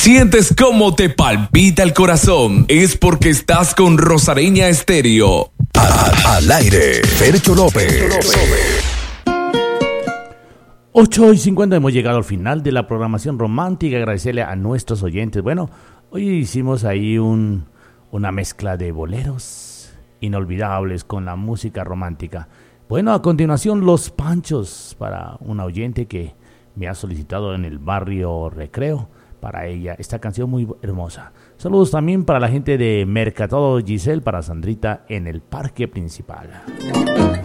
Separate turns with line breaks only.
¿Sientes cómo te palpita el corazón? Es porque estás con Rosareña Estéreo.
Al aire, Fercho López.
8:50 hemos llegado al final de la programación romántica. Agradecerle a nuestros oyentes. Bueno, hoy hicimos ahí una mezcla de boleros inolvidables con la música romántica. Bueno, a continuación Los Panchos para una oyente que me ha solicitado en el barrio Recreo. Para ella, esta canción muy hermosa. Saludos también para la gente de Mercado Giselle, para Sandrita en el Parque Principal.